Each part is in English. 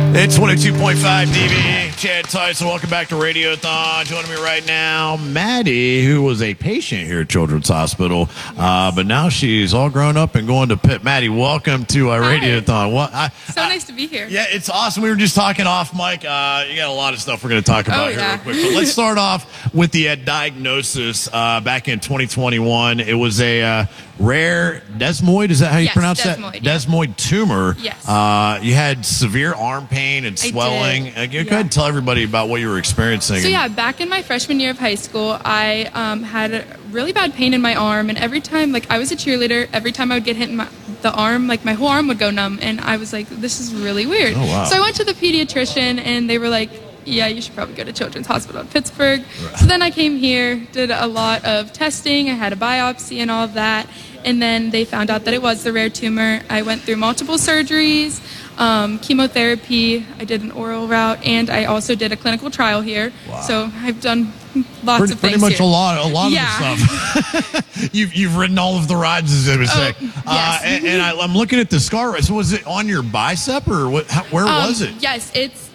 It's 22.5 DB. Chad Tyson, welcome back to Radiothon. Joining me right now, Maddie, who was a patient here at Children's Hospital, but now she's all grown up and going to Pitt. Maddie, welcome to Radiothon. Nice to be here. Yeah, it's awesome. We were just talking off mic. You got a lot of stuff we're going to talk about here real quick. But let's start off with the diagnosis back in 2021. It was a rare desmoid. Is that how you pronounce that? Desmoid tumor. Yes. You had severe arm pain and swelling. Go ahead and tell everybody about what you were experiencing. So back in my freshman year of high school, I had a really bad pain in my arm, and every time, I was a cheerleader, every time I would get hit in the arm, my whole arm would go numb, and I was like, this is really weird. Oh, wow. So I went to the pediatrician, and they were like, yeah, you should probably go to Children's Hospital in Pittsburgh. Right. So then I came here, did a lot of testing, I had a biopsy and all of that, and then they found out that it was the rare tumor. I went through multiple surgeries, chemotherapy, I did an oral route, and I also did a clinical trial here. Wow. So I've done lots of things. Pretty much here. a lot of the stuff. you've ridden all of the rides, as they would say. Yes. And I'm looking at the scar. So was it on your bicep, or what? Where was it? Yes,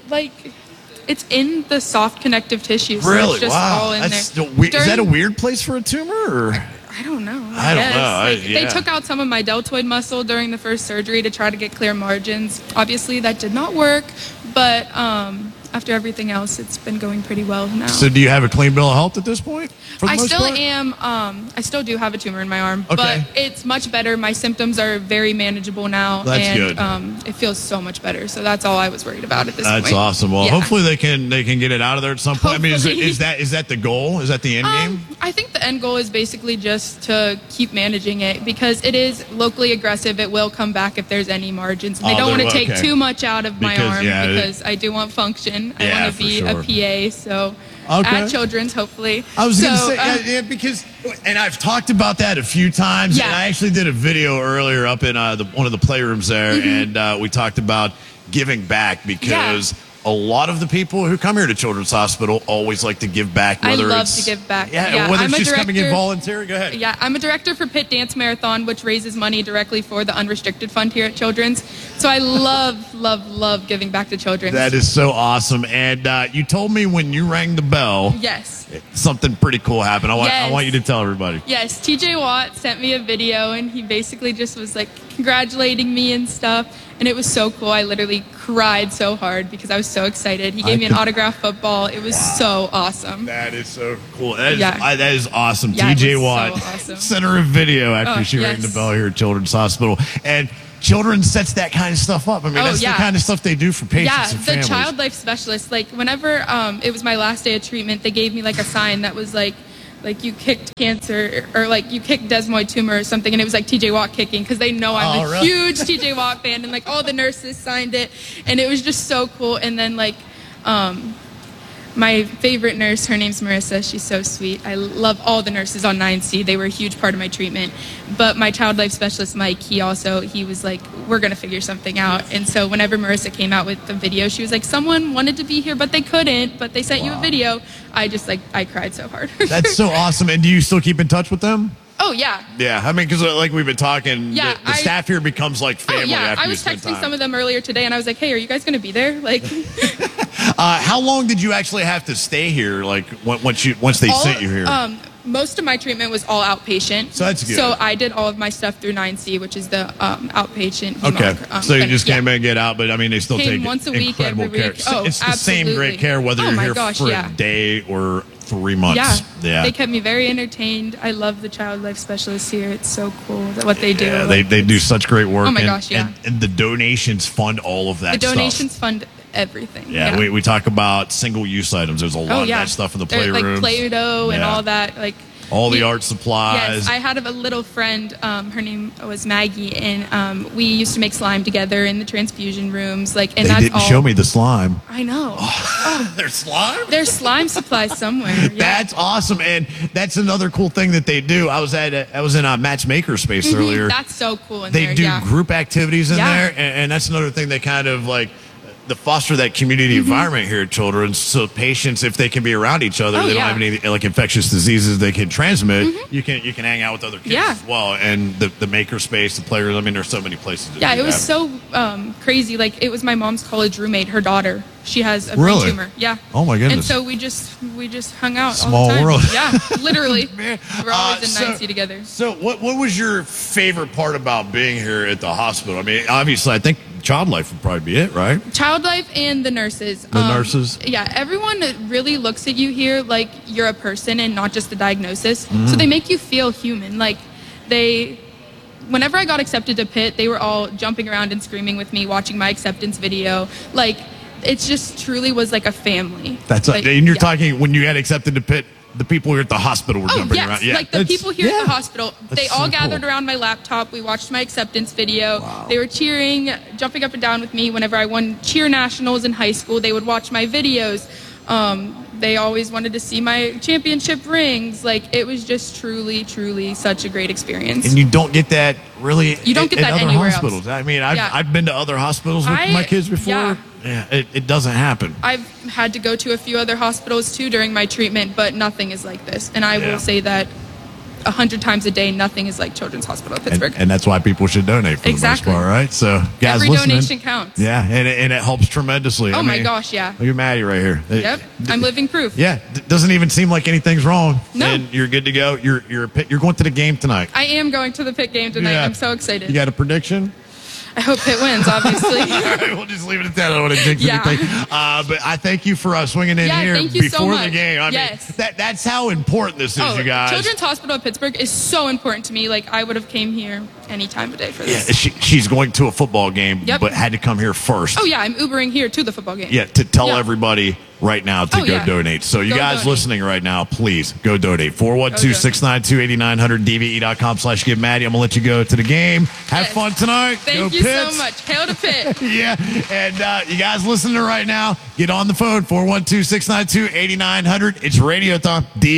it's in the soft connective tissue. So Really? It's just all in there. Is that a weird place for a tumor? Or? I don't know. I don't know. They took out some of my deltoid muscle during the first surgery to try to get clear margins. Obviously, that did not work, but after everything else, it's been going pretty well now. So do you have a clean bill of health at this point? I still do have a tumor in my arm, but it's much better. My symptoms are very manageable now. That's good. It feels so much better. So that's all I was worried about at this point. That's awesome. Well, hopefully they can get it out of there at some point. Hopefully. I mean, is that the goal? Is that the end game? I think the end goal is basically just to keep managing it, because it is locally aggressive. It will come back if there's any margins. And they don't want to take too much out of my arm, because I do want function. I want to be a PA, so at Children's, hopefully. I was going to say, because, and I've talked about that a few times, and I actually did a video earlier up in one of the playrooms there, and we talked about giving back, because a lot of the people who come here to Children's Hospital always like to give back. I love to give back. Whether it's just coming in voluntary. Go ahead. Yeah, I'm a director for Pitt Dance Marathon, which raises money directly for the unrestricted fund here at Children's. So I love giving back to Children's. That is so awesome. And you told me when you rang the bell, something pretty cool happened. I want you to tell everybody. Yes, TJ Watt sent me a video, and he basically just was like congratulating me and stuff. And it was so cool. I literally cried so hard because I was so excited. He gave me an autographed football. It was so awesome. That is so cool. That is awesome. Yeah, TJ Watt so awesome. sent her a video after she rang the bell here at Children's Hospital. And Children sets that kind of stuff up. I mean, that's the kind of stuff they do for patients and families. The child life specialist, whenever it was my last day of treatment, they gave me a sign that was like you kicked cancer, or you kicked desmoid tumor or something, and it was TJ Watt kicking, because they know I'm a huge TJ Watt fan, and all the nurses signed it, and it was just so cool. And then my favorite nurse, her name's Marissa. She's so sweet. I love all the nurses on 9C. They were a huge part of my treatment. But my child life specialist, Mike, he was like, we're going to figure something out. And so whenever Marissa came out with the video, she was like, someone wanted to be here, but they couldn't. But they sent you a video. I cried so hard. That's so awesome. And do you still keep in touch with them? Oh, yeah. Yeah, I mean, because we've been talking, the staff here becomes like family after I was texting some of them earlier today, and I was like, hey, are you guys going to be there? How long did you actually have to stay here, once they sent you here? Most of my treatment was all outpatient. So that's good. So I did all of my stuff through 9C, which is the outpatient. So you just came in and get out, but I mean, they still take once a week, incredible every care. week. Oh, it's the same great care whether you're here for a day or 3 months. Yeah. They kept me very entertained. I love the child life specialists here. It's so cool what they do. Yeah, they do such great work. Oh my gosh, And the donations fund all of that stuff. The donations fund everything. Yeah, we talk about single-use items. There's a lot of that stuff in the playrooms. Play-Doh and all that. All the art supplies. Yes, I had a little friend, her name was Maggie, and we used to make slime together in the transfusion rooms. They didn't show me the slime. I know. There's slime? There's slime supplies somewhere. Yeah. That's awesome, and that's another cool thing that they do. I was in a matchmaker space earlier. That's so cool. They do group activities in there, and that's another thing they kind of the foster that community environment here at Children's, so patients, if they can be around each other, they don't have any like infectious diseases they can transmit. You can hang out with other kids as well, and the maker space, the players. I mean, there's so many places. To do it was that. so crazy. Like, it was my mom's college roommate, her daughter. She has a brain tumor. Yeah. Oh my goodness. And so we just hung out. Small all the time. world. Yeah, literally. We're always in 9C together. So what was your favorite part about being here at the hospital? I mean, obviously, I think child life would probably be it, right? Child life and the nurses. The nurses? Yeah, everyone really looks at you here like you're a person and not just a diagnosis. So they make you feel human. Like, whenever I got accepted to Pitt, they were all jumping around and screaming with me, watching my acceptance video. Like, it just truly was like a family. That's like, and you're talking when you got accepted to Pitt, the people here at the hospital were jumping around. Yeah, like the people here at the hospital, they all gathered cool. around my laptop. We watched my acceptance video. Wow. They were cheering, jumping up and down with me whenever I won cheer nationals in high school. They would watch my videos. They always wanted to see my championship rings. Like, it was just truly, truly such a great experience. And you don't get that really. You don't get that other anywhere hospitals. else. I mean, I've been to other hospitals with my kids before. Yeah, it doesn't happen. I've had to go to a few other hospitals too during my treatment, but nothing is like this. And I will say that 100 times a day, nothing is like Children's Hospital of Pittsburgh. And that's why people should donate for the most part, right? So, guys, every listening, donation counts. Yeah, and it helps tremendously. Oh, my gosh, yeah. Look at Maddie right here. Yep, I'm living proof. Yeah, doesn't even seem like anything's wrong. No. And you're good to go. You're going to the game tonight. I am going to the Pitt game tonight. Yeah. I'm so excited. You got a prediction? I hope Pitt wins, obviously. All right, we'll just leave it at that. I don't want to jinx anything. But I thank you for swinging in here before the game. I mean, that's how important this is, you guys. Children's Hospital of Pittsburgh is so important to me. Like, I would have came here any time of day for this. Yeah, she's going to a football game, but had to come here first. Oh, yeah, I'm Ubering here to the football game. Yeah, to tell everybody right now to go donate. So you guys listening right now, please go donate. 412-692-8900, dve.com/give Maddie. I'm going to let you go to the game. Have fun tonight. Thank you so much. Hail to Pitt. Yeah, and you guys listening right now, get on the phone, 412-692-8900. It's Radiothon.